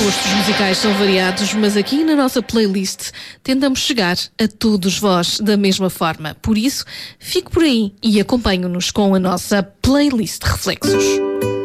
gostos musicais são variados, mas aqui na nossa playlist tentamos chegar a todos vós da mesma forma. Por isso, fique por aí e acompanhe-nos com a nossa playlist Reflexos.